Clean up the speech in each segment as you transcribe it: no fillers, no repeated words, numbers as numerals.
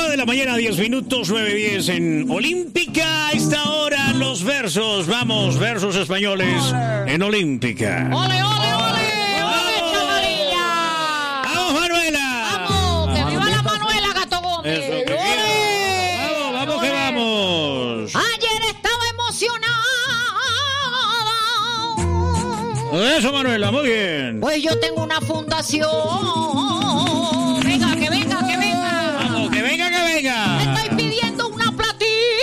de la mañana, 10 minutos, 9:10 en Olímpica. A esta hora los versos, vamos, versos españoles en Olímpica. ¡Ole, ole, ole! ¡Ole, chavalilla! ¡Vamos, Manuela! ¡Vamos! ¡Que viva la Manuela, Gato Gómez! Eso, que ¡Ole! vamos, vamos, que vamos. Ayer estaba emocionada. Eso, Manuela, muy bien. Pues yo tengo una fundación. Venga, que venga, que venga. Vamos, que venga, que venga. Estoy pidiendo una platica.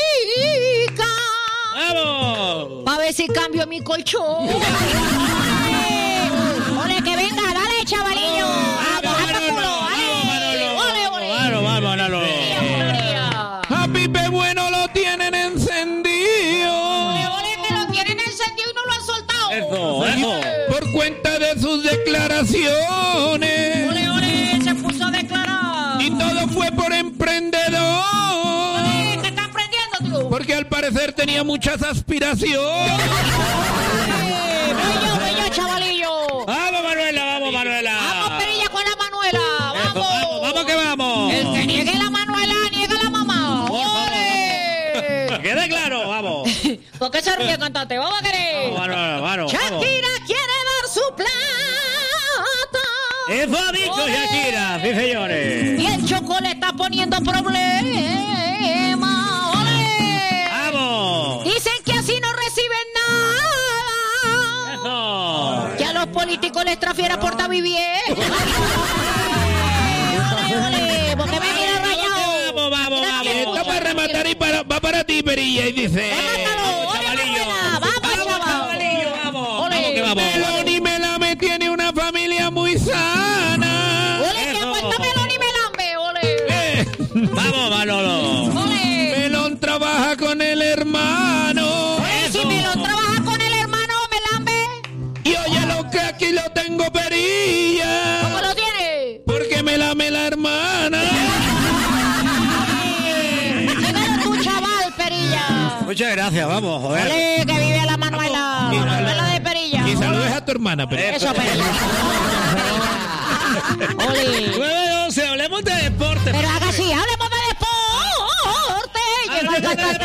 ¡Vamos! Pa' ver si cambio mi colchón. Ole, que venga, dale, chavalillo. Vamos, Manolo, vamos, Manolo. Ole, ole. Vamos, Manolo. A Pipe Bueno lo tienen encendido Ole, ole, que lo tienen encendido y no lo han soltado. Eso. por cuenta de sus declaraciones. Ole, ole, se puso a declarar. Y todo fue por emprendedor. Ole, ¿qué está aprendiendo, tío? Porque al parecer tenía muchas aspiraciones. Bello, chavalillo. Vamos, Manuela, vamos, Manuela. Vamos, perilla con la Manuela. Eso, Vamos. vamos, que vamos. El que niegue la Manuela, niega la mamá. ¡Ole! Quede claro, vamos. ¿Por qué se ríe, cantante? Vamos a querer. Vamos. Shakira quiere dar su plata. Eso ha dicho Ole. Shakira, sí, señores. Y el Choco le está poniendo problema. ¡Ole! Vamos. Dicen que así no reciben nada. Eso. Que a los políticos les transfiera porta vivir. Ole, porque me mira rayado. Vamos. Esto para rematar y va para ti, Perilla. Y dice... Remátalo, ole, chavalillo. Manuela, vamos, chaval. Chavalillo, vamos. Ole. Vamos que vamos. Meloni Melame tiene una familia muy sana. Ole, que Eso. apuesta Melón y Melambe, ole. Vamos, Manolo. Ole. Melón trabaja con el hermano. Si Melón trabaja con el hermano Melambe, Y oye lo que aquí lo tengo, Perilla. ¿cómo lo tiene? Porque me lame la hermana. Dígalo tú, chaval, Perilla. Muchas gracias, vamos, joder. Ole, que vive la Manuela. Y- Manuela de Perilla. Y saludes a tu hermana, Perilla. Eso, Perilla. Ole. 9:12, hablemos de deporte. Pero haga así, hablemos de deporte. Llega el cantante.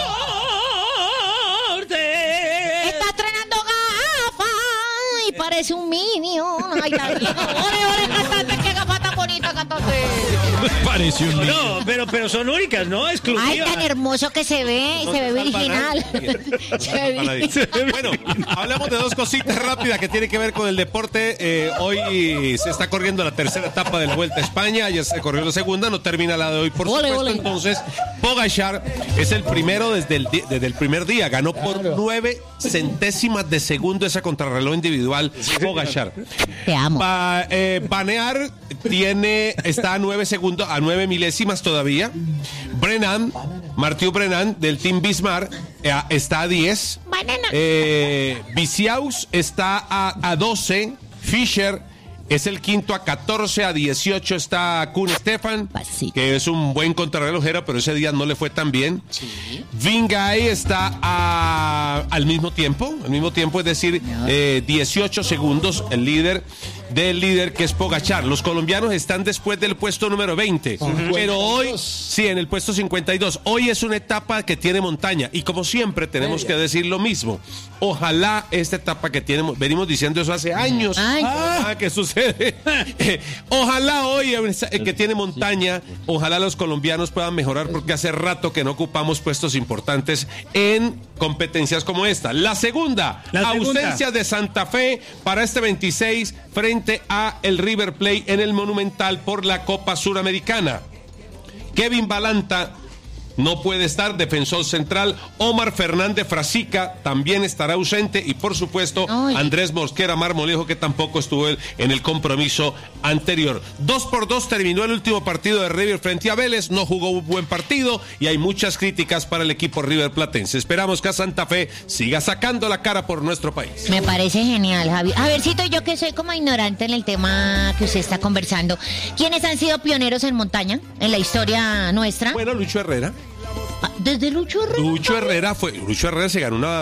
Está estrenando gafas y parece un minion. Ay, está bien. Ole, cantante, qué gafa tan bonita, cantante. Parece un niño. No, pero son únicas, ¿no? Ay, Exclusivas. tan hermoso que se ve, se ve virginal. Se ve virginal. Bueno, hablamos de dos cositas rápidas que tienen que ver con el deporte. Hoy se está corriendo la tercera etapa de la Vuelta a España. Ayer se corrió la segunda, no termina la de hoy, por Ole, supuesto. ole. Entonces, Pogačar es el primero desde el primer día. Ganó por 9 centésimas de segundo esa contrarreloj individual. Pogačar. Te amo. Banear está a 9 segundos, a 9 milésimas todavía. Mathieu Brennan del Team Bismarck está a 10. Banana. Viciaus está a 12. Fischer es el quinto a 14. A 18 está Koen Stefan, Pasito. que es un buen contrarrelojero, pero ese día no le fue tan bien. Vingay está al mismo tiempo, es decir, 18 segundos el líder del líder, que es Pogačar. Los colombianos están después del puesto número 20, pero hoy, sí, en el puesto 52. Hoy es una etapa que tiene montaña, y como siempre tenemos que decir lo mismo. Ojalá esta etapa que venimos diciendo eso hace años. Ay. ¿Qué sucede? Ojalá hoy que tiene montaña, ojalá los colombianos puedan mejorar, porque hace rato que no ocupamos puestos importantes en competencias como esta. La segunda, ausencia de Santa Fe para este 26 frente a el River Plate en el Monumental por la Copa Suramericana. Kevin Balanta no puede estar, defensor central. Omar Fernández Frasica también estará ausente, y por supuesto Andrés Mosquera Marmolejo, que tampoco estuvo en el compromiso anterior. 2-2 terminó el último partido de River frente a Vélez. No jugó un buen partido y hay muchas críticas para el equipo River Platense. Esperamos que a Santa Fe siga sacando la cara por nuestro país. Me parece genial, Javi. A vercito, yo que soy como ignorante en el tema que usted está conversando, ¿quiénes han sido pioneros en montaña en la historia nuestra? Bueno, Lucho Herrera. Desde Lucho Herrera. Lucho Herrera se ganó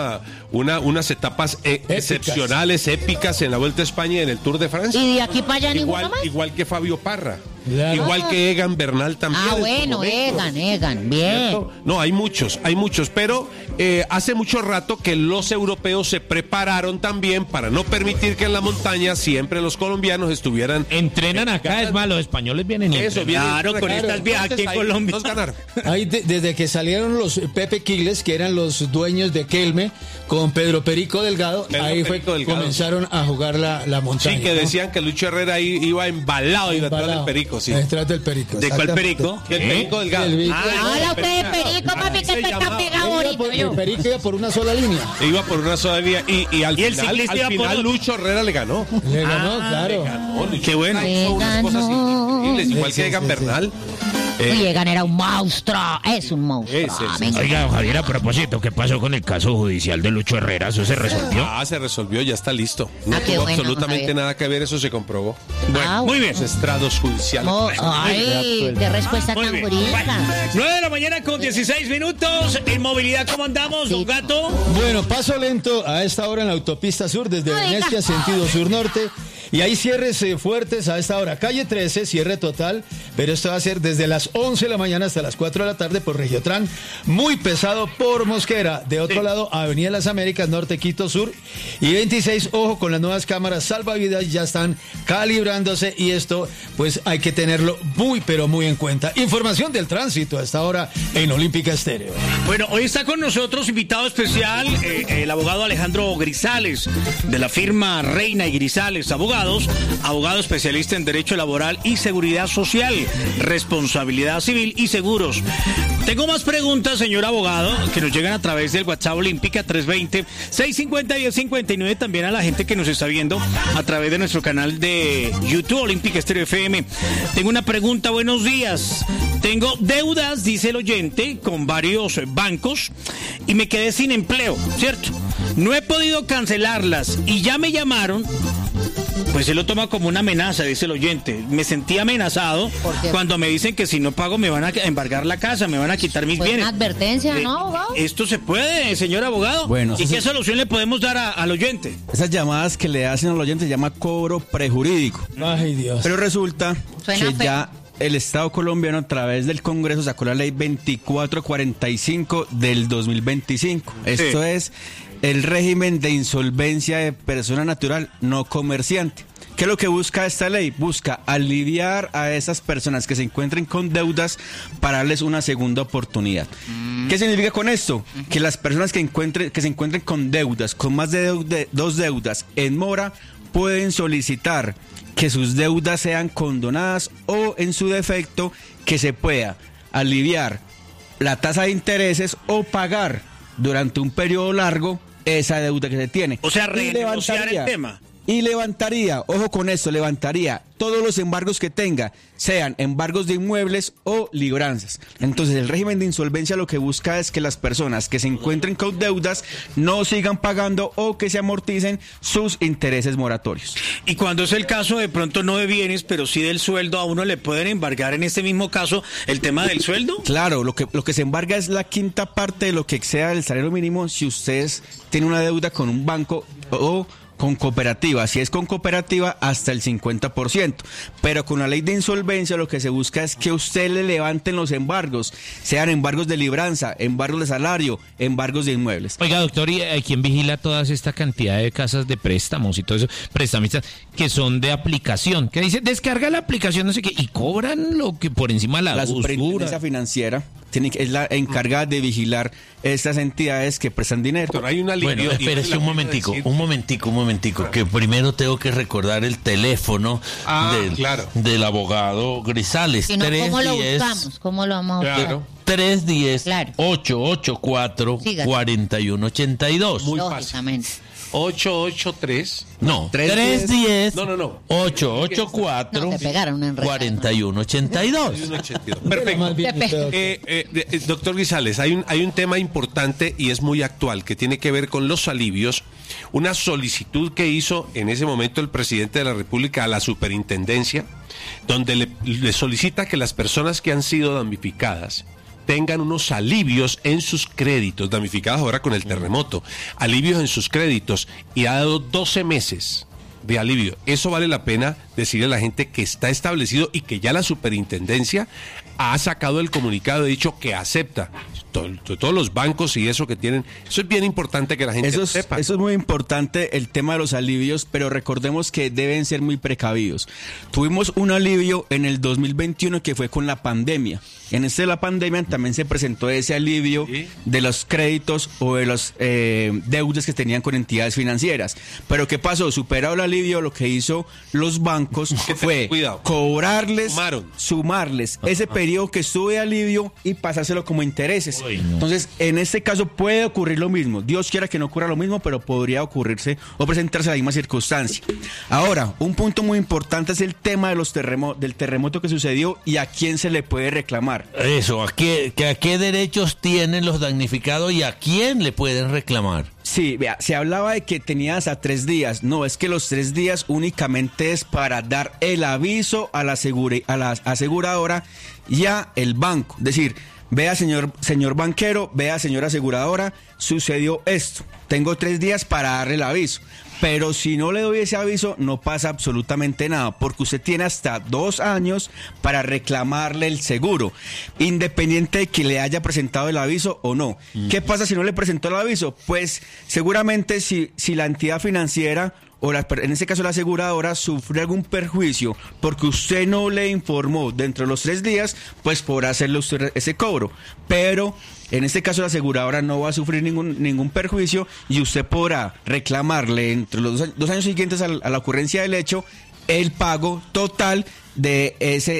unas etapas excepcionales, épicas en la Vuelta a España y en el Tour de Francia. ¿Y de aquí para allá ninguno más? Igual que Fabio Parra. Claro. Igual que Egan Bernal también. Bueno, Egan, bien. ¿Cierto? No, hay muchos, pero hace mucho rato que los europeos se prepararon también para no permitir que en la montaña siempre los colombianos estuvieran. Entrenan acá, es más, los españoles vienen y Eso, entrenan. Claro, con estas vías aquí en Colombia. Nos ganaron. Ahí desde que salieron los Pepe Quiles, que eran los dueños de Kelme, con Pedro Perico Delgado, ahí Perico fue Delgado. comenzaron a jugar la montaña. Sí, que ¿no? decían que Lucho Herrera iba embalado y detrás del Perico, sí. Detrás del Perico. ¿De cuál exactamente. perico? El Perico Delgado. Habla usted de Perico, papi, que se te está llamaba- pegado El ahorita. Perico iba por una sola línea. Iba por una sola vía y al Y el final, ciclista iba por otro. Lucho Herrera le ganó. Le ganó, claro. Qué bueno. Hizo unas cosas increíbles, igual que Egan Bernal. Y Egan era un monstruo, es un monstruo. Ese. Venga. Oiga, don Javier, a propósito, ¿qué pasó con el caso judicial de Lucho Herrera? ¿Eso se resolvió? Se resolvió, ya está listo. No qué tuvo bueno, absolutamente Javier. nada que ver, eso se comprobó. Ah, Muy bien. Los estrados judiciales. Ay, qué respuesta Muy tan bien. bonita. 9 de la mañana con 16 minutos. En movilidad, ¿cómo andamos, don Gato? Bueno, paso lento a esta hora en la autopista sur desde Ay, Venecia, sentido sur-norte. Y hay cierres fuertes a esta hora. Calle 13, cierre total, pero esto va a ser desde las 11 de la mañana hasta las 4 de la tarde por Regiotran. Muy pesado por Mosquera. De otro lado, Avenida Las Américas, norte, Quito, sur. Y 26, ojo con las nuevas cámaras salvavidas, ya están calibrándose y esto, pues hay que tenerlo muy, pero muy en cuenta. Información del tránsito a esta hora en Olímpica Estéreo. Bueno, hoy está con nosotros invitado especial el abogado Alejandro Grisales, de la firma Reina y Grisales Abogados, abogado especialista en Derecho Laboral y Seguridad Social, Responsabilidad Civil y Seguros. Tengo más preguntas, señor abogado, que nos llegan a través del WhatsApp Olímpica 320-650-1059, también a la gente que nos está viendo a través de nuestro canal de YouTube Olímpica Estéreo FM. Tengo una pregunta, buenos días. Tengo deudas, dice el oyente, con varios bancos y me quedé sin empleo, ¿cierto? No he podido cancelarlas y ya me llamaron. Pues él lo toma como una amenaza, dice el oyente. Me sentí amenazado cuando me dicen que si no pago me van a embargar la casa, me van a quitar mis Pues bienes. una advertencia, ¿no, abogado? ¿Esto se puede, señor abogado? Bueno, ¿Y eso qué solución le podemos dar al oyente? Esas llamadas que le hacen al oyente se llama cobro prejurídico. Ay, Dios. Pero resulta Suena que feo. ya el Estado colombiano a través del Congreso sacó la ley 2445 del 2025. Esto es el régimen de insolvencia de persona natural no comerciante. ¿Qué es lo que busca esta ley? Busca aliviar a esas personas que se encuentren con deudas para darles una segunda oportunidad. ¿Qué significa con esto? Que las personas que se encuentren con deudas, con más de dos deudas en mora, pueden solicitar que sus deudas sean condonadas o, en su defecto, que se pueda aliviar la tasa de intereses o pagar durante un periodo largo esa deuda que se tiene. O sea, Y renegociar el tema. Y levantaría, ojo con esto, levantaría todos los embargos que tenga, sean embargos de inmuebles o libranzas. Entonces, el régimen de insolvencia lo que busca es que las personas que se encuentren con deudas no sigan pagando o que se amorticen sus intereses moratorios. Y cuando es el caso, de pronto no de bienes, pero sí del sueldo, a uno le pueden embargar en este mismo caso el tema del sueldo. Claro, lo que se embarga es la quinta parte de lo que exceda el salario mínimo si ustedes tienen una deuda con un banco o con cooperativa. Si es con cooperativa, hasta el 50%. Pero con la ley de insolvencia lo que se busca es que usted le levanten los embargos, sean embargos de libranza, embargos de salario, embargos de inmuebles. Oiga, doctor, ¿y quién vigila toda esta cantidad de casas de préstamos y todo eso, prestamistas, que son de aplicación? Que dice, descarga la aplicación, no sé qué, y cobran lo que por encima La usura. superintendencia financiera es la encargada de vigilar estas entidades que prestan dinero. Pero hay un alivio. Bueno, espérese un momentico, que primero tengo que recordar el teléfono del abogado Grisales. Si no, ¿cómo lo 310 buscamos? ¿Cómo lo vamos a buscar? 310-884-4182. Muy Lógicamente. 883. No, 310 No. 884 No, te pegaron una enredada. 4182. Perfecto. Te Doctor Grisales, hay un tema importante y es muy actual que tiene que ver con los alivios. Una solicitud que hizo en ese momento el presidente de la República a la superintendencia, donde le solicita que las personas que han sido damnificadas tengan unos alivios en sus créditos, damnificados ahora con el terremoto, alivios en sus créditos, y ha dado 12 meses de alivio. Eso vale la pena decirle a la gente que está establecido y que ya la superintendencia ha sacado el comunicado y dicho que acepta. Todos los bancos y eso que tienen, eso es bien importante que la gente sepa. Eso es muy importante, el tema de los alivios, pero recordemos que deben ser muy precavidos. Tuvimos un alivio en el 2021 que fue con la pandemia. En este de la pandemia también se presentó ese alivio de los créditos o de los deudas que tenían con entidades financieras. Pero ¿qué pasó? Superado el alivio, lo que hizo los bancos fue cobrarles, sumarles ese periodo que estuvo de alivio y pasárselo como intereses. Entonces, en este caso puede ocurrir lo mismo. Dios quiera que no ocurra lo mismo, pero podría ocurrirse o presentarse la misma circunstancia. Ahora, un punto muy importante es el tema de del terremoto que sucedió y a quién se le puede reclamar. Eso, ¿a qué derechos tienen los damnificados y a quién le pueden reclamar? Sí, vea, se hablaba de que tenía hasta 3 días. No, es que los 3 días únicamente es para dar el aviso a la aseguradora y a el banco. Es decir, vea, señor banquero, vea, señora aseguradora, sucedió esto. Tengo 3 días para darle el aviso. Pero si no le doy ese aviso, no pasa absolutamente nada, porque usted tiene hasta 2 años para reclamarle el seguro, independiente de que le haya presentado el aviso o no. ¿Qué pasa si no le presentó el aviso? Pues seguramente si la entidad financiera o en este caso la aseguradora sufre algún perjuicio porque usted no le informó dentro de los 3 días, pues podrá hacerle usted ese cobro. Pero en este caso la aseguradora no va a sufrir ningún perjuicio y usted podrá reclamarle entre los 2 años siguientes a la ocurrencia del hecho el pago total de ese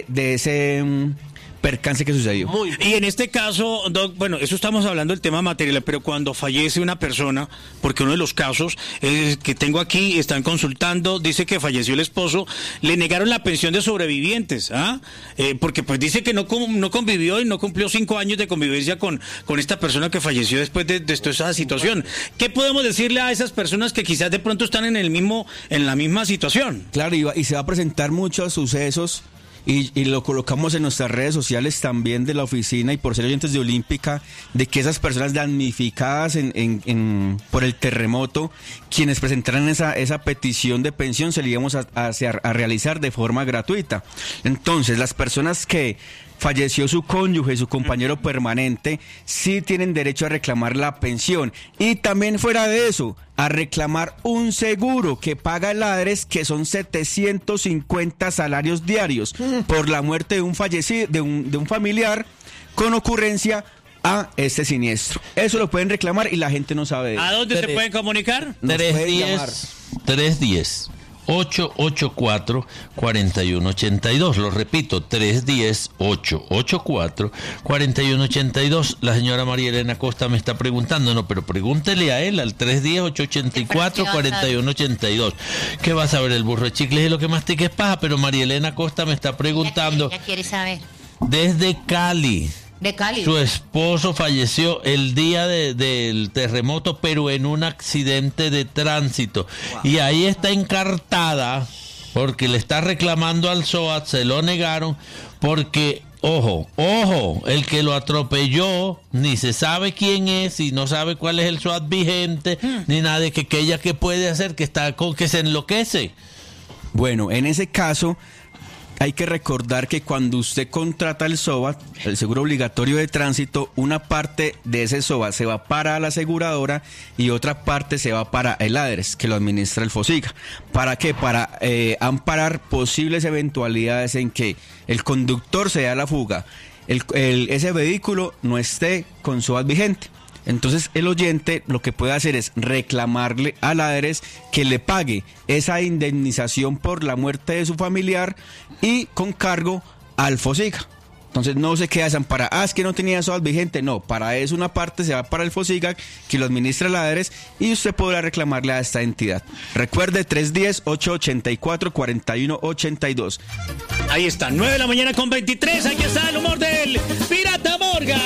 percance que sucedió. Y en este caso, Doc, bueno, eso estamos hablando del tema material, pero cuando fallece una persona, porque uno de los casos que tengo aquí, están consultando, dice que falleció el esposo, le negaron la pensión de sobrevivientes, porque pues dice que no convivió y no cumplió 5 años de convivencia con esta persona que falleció después de toda esa situación. ¿Qué podemos decirle a esas personas que quizás de pronto están en la misma situación? Claro, y se va a presentar muchos sucesos. Y lo colocamos en nuestras redes sociales también de la oficina y por ser oyentes de Olímpica, de que esas personas damnificadas por el terremoto, quienes presentaran esa petición de pensión, se la íbamos a realizar de forma gratuita. Entonces, las personas que falleció su cónyuge, su compañero permanente, sí tienen derecho a reclamar la pensión. Y también fuera de eso, a reclamar un seguro que paga el ADRES, que son 750 salarios diarios por la muerte de un fallecido, de un familiar con ocurrencia a este siniestro. Eso lo pueden reclamar y la gente no sabe de eso. ¿A dónde se pueden comunicar? 310 884-4182. Lo repito, 310-884-4182. La señora María Elena Costa me está preguntando, no, pero pregúntele a él al 310-884-4182. ¿Qué va a saber el burro de chicles y lo que mastica es paja? Pero María Elena Costa me está preguntando. Ya quiere saber. Desde Cali. De Cali. Su esposo falleció el día del terremoto, pero en un accidente de tránsito. Wow. Y ahí está encartada porque le está reclamando al SOAT, se lo negaron, porque, ojo, el que lo atropelló ni se sabe quién es y no sabe cuál es el SOAT vigente, ni nada de que ella qué puede hacer, que se enloquece. Bueno, en ese caso hay que recordar que cuando usted contrata el SOAT, el seguro obligatorio de tránsito, una parte de ese SOAT se va para la aseguradora y otra parte se va para el ADRES, que lo administra el FOSIGA. ¿Para qué? Para amparar posibles eventualidades en que el conductor se dé a la fuga, ese vehículo no esté con SOAT vigente. Entonces el oyente lo que puede hacer es reclamarle al ADRES que le pague esa indemnización por la muerte de su familiar y con cargo al FOSIGA. Entonces no se queda desamparado. Es que no tenía SOAT vigente. No, para eso una parte se va para el FOSIGA, que lo administra el ADRES, y usted podrá reclamarle a esta entidad. Recuerde, 310-884-4182. Ahí está, 9:23 a.m. Aquí está el humor del Pirata Morgan.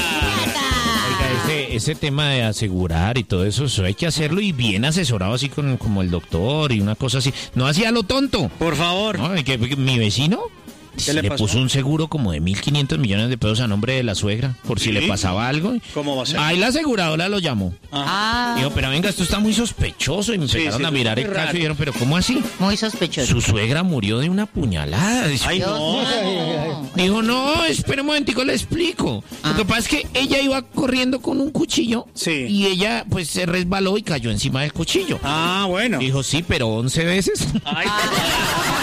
Ese tema de asegurar y todo eso hay que hacerlo y bien asesorado, así como el doctor y una cosa así. No hacía lo tonto. Por favor. ¿No? ¿Mi vecino? ¿Qué le pasó? puso un seguro como de 1.500 millones de pesos a nombre de la suegra, por si le pasaba algo. ¿Cómo va a ser? Ahí la aseguradora lo llamó. Ah, Dijo, pero venga, esto está muy sospechoso. Y me empezaron a mirar muy el caso raro. y dijeron, pero ¿cómo así? muy sospechoso. Su suegra murió de una puñalada. Ay, Dios no. mío. Dijo, no, espera un momentico, le explico. Lo que pasa es que ella iba corriendo con un cuchillo Sí. y ella pues se resbaló y cayó encima del cuchillo. Ah, bueno. Dijo, sí, pero 11 veces. Ay,